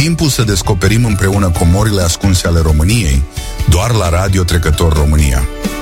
timpul să descoperim împreună comorile ascunse ale României, doar la Radio Trecător România.